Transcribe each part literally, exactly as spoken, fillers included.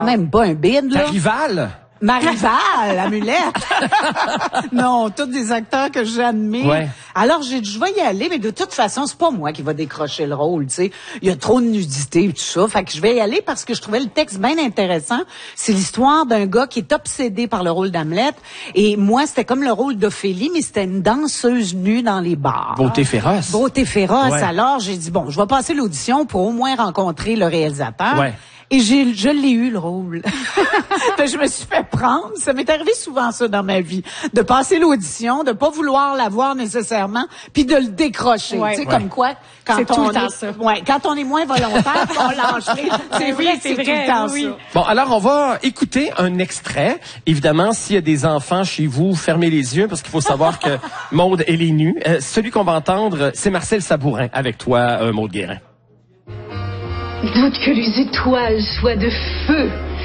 Même pas un bide, là. Ta rivale? Ma rivale, Amulette. Non, tous des acteurs que j'admire. Ouais. Alors, j'ai dit, je vais y aller, mais de toute façon, c'est pas moi qui va décrocher le rôle, tu sais. Il y a trop de nudité et tout ça. Fait que je vais y aller parce que je trouvais le texte bien intéressant. C'est l'histoire d'un gars qui est obsédé par le rôle d'Hamlet. Et moi, c'était comme le rôle d'Ophélie, mais c'était une danseuse nue dans les bars. Beauté féroce. Beauté féroce. Ouais. Alors, j'ai dit, bon, je vais passer l'audition pour au moins rencontrer le réalisateur. Ouais. Et j'ai, je l'ai eu, le rôle. Je me suis fait prendre. Ça m'est arrivé souvent, ça, dans ma vie. De passer l'audition, de pas vouloir l'avoir nécessairement, puis de le décrocher. Ouais. Tu sais, Ouais. comme quoi, quand C'est on tout le temps est, ça. ouais, quand on est moins volontaire, on lâche les. C'est Oui, vrai que c'est c'est tout vrai, le temps oui. ça. Bon, alors on va écouter un extrait. Évidemment, s'il y a des enfants chez vous, fermez les yeux parce qu'il faut savoir que Maude, elle est nue. Euh, celui qu'on va entendre, c'est Marcel Sabourin avec toi, euh, Maude Guérin. Doute que les étoiles soient de feu.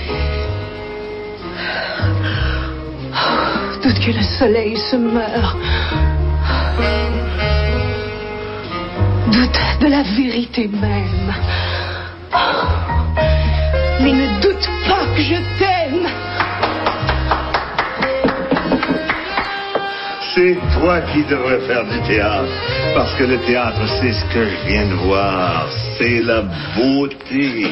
Doute que le soleil se meurt. Doute de la vérité même. Mais ne doute pas que je t'aime. C'est toi qui devrais faire du théâtre. Parce que le théâtre, c'est ce que je viens de voir. C'est la beauté.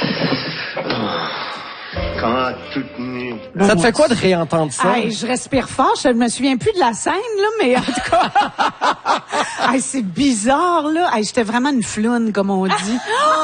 Quand toute nue. Ça te fait quoi de réentendre ça? Hey, je respire fort. Je me souviens plus de la scène, là, mais en tout cas, hey, c'est bizarre, là. Hey, j'étais vraiment une floune, comme on dit.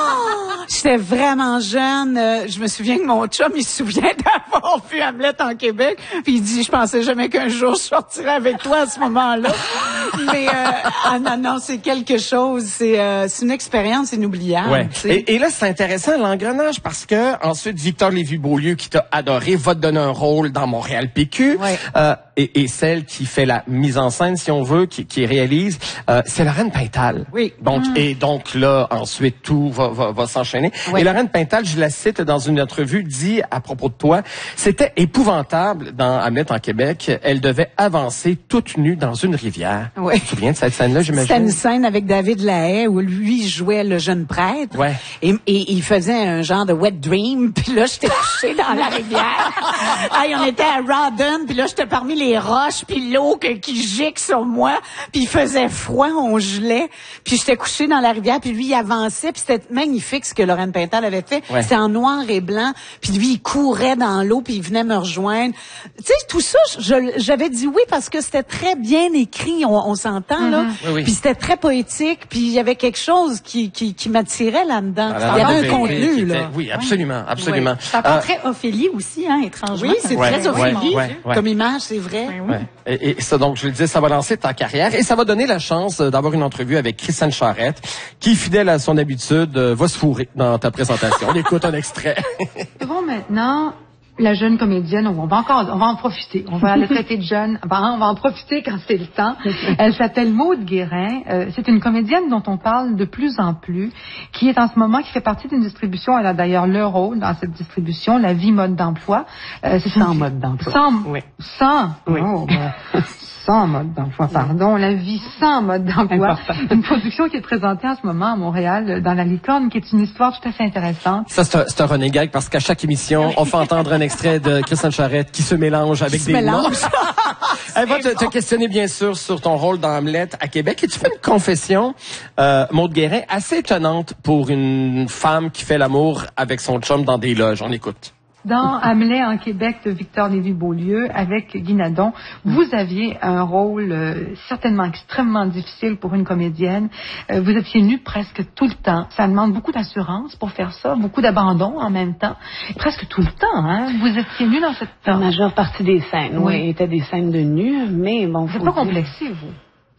J'étais vraiment jeune. Euh, je me souviens que mon chum, il se souvient d'avoir vu Hamlet en Québec. Puis il dit, je pensais jamais qu'un jour je sortirais avec toi à ce moment-là. Mais euh, ah non, non, c'est quelque chose. C'est euh, c'est une expérience inoubliable. Ouais. tu sais. Et, et là, c'est intéressant, l'engrenage, parce que ensuite, Victor Lévy-Beaulieu, qui t'a adoré, va te donner un rôle dans Montréal P Q. Ouais. Euh, et, et celle qui fait la mise en scène, si on veut, qui, qui réalise, euh, c'est Lorraine Pintal. Oui. Donc, et donc là, ensuite, tout va, va, va s'enchaîner. Ouais. Et Lorraine Pintal, je la cite dans une entrevue, dit à propos de toi, c'était épouvantable dans Hamlet en Québec. Elle devait avancer toute nue dans une rivière. Ouais. Tu te souviens de cette scène-là, j'imagine? C'était une scène avec David Lahaye où lui jouait le jeune prêtre. Ouais. Et, et il faisait un genre de wet dream. Puis là, j'étais couchée dans la rivière. Hey, on était à Rawdon. Puis là, j'étais parmi les roches. Puis l'eau que- qui gicle sur moi. Puis il faisait froid, on gelait. Puis j'étais couchée dans la rivière. Puis lui, il avançait. Puis c'était magnifique ce que Lorraine Pintal avait fait. Ouais. C'était en noir et blanc. Puis lui, il courait dans l'eau. Puis il venait me rejoindre. Tu sais, tout ça, je- j'avais dit oui parce que c'était très bien écrit. On, on s'entend, là. Oui, oui. Puis c'était très poétique, puis il y avait quelque chose qui qui, qui m'attirait là-dedans. Alors, Il y avait un vérité contenu, qui là. était- Oui, absolument, absolument. Ça Euh, prend très Ophélie aussi, hein, étrangement. Oui, c'est Ouais, très ouais, Ophélie ouais, ouais. comme image, c'est vrai. Oui. Ouais. Et, et ça, donc, je le disais, ça va lancer ta carrière et ça va donner la chance euh, d'avoir une entrevue avec Christiane Charette, qui, fidèle à son habitude, euh, va se fourrer dans ta présentation. On écoute un extrait. Bon, maintenant, la jeune comédienne, on va encore, on va en profiter. On va la traiter de jeune. Ben, on va en profiter quand c'est le temps. Elle s'appelle Maude Guérin. Euh, c'est une comédienne dont on parle de plus en plus, qui est en ce moment, qui fait partie d'une distribution. Elle a d'ailleurs le rôle dans cette distribution, La vie mode d'emploi. Euh, c'est Sans une- mode d'emploi. Sans, Oui. sans, Oui. oh, ben, sans mode d'emploi, pardon. La vie sans mode d'emploi. Important. Une production qui est présentée en ce moment à Montréal, dans La Licorne, qui est une histoire tout à fait intéressante. Ça, c'est un, c'est un running gag parce qu'à chaque émission, on fait entendre un extrait de Christiane Charette qui se mélange avec se des mélange. noms. Elle va te, te questionner, bien sûr, sur ton rôle dans Hamlet à Québec. Et tu fais une confession, euh, Maude Guérin, assez étonnante pour une femme qui fait l'amour avec son chum dans des loges. On écoute. Dans Hamlet en Québec de Victor Lévy-Beaulieu avec Guy Nadon, vous aviez un rôle euh, certainement extrêmement difficile pour une comédienne. Euh, vous étiez nue presque tout le temps. Ça demande beaucoup d'assurance pour faire ça, beaucoup d'abandon en même temps. Presque tout le temps, hein? Vous étiez nue dans cette... La majeure partie des scènes, oui, Oui. étaient des scènes de nu, mais bon, Vous faut n'êtes pas dire- complexé, vous?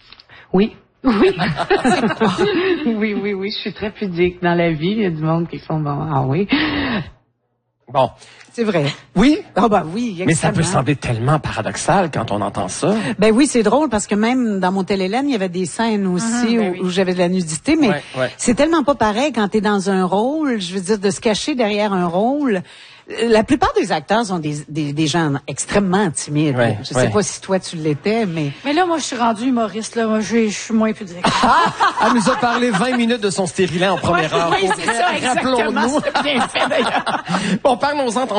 Oui. Oui. oui, oui, oui, je suis très pudique dans la vie. Il y a du monde qui sont bon. Ah oui. Bon. C'est vrai. Oui? Ah ben oui, Mais ça peut extrêmement. sembler tellement paradoxal quand on entend ça. Ben oui, c'est drôle parce que même dans mon Hélène, il y avait des scènes aussi ben où, oui. où j'avais de la nudité, mais Ouais, ouais. c'est tellement pas pareil quand t'es dans un rôle, je veux dire, de se cacher derrière un rôle. La plupart des acteurs sont des, des, des gens extrêmement timides. Ouais, je ouais. sais pas si toi tu l'étais, mais... Mais là, moi, je suis rendue humoriste, là. Moi, je, je suis moins pudique. Elle nous a parlé vingt minutes de son stérilet en première heure. oui, Pour c'est vrai, ça, exactement. rappelons-nous. C'est bien fait, d'ailleurs. Bon, parlons-en.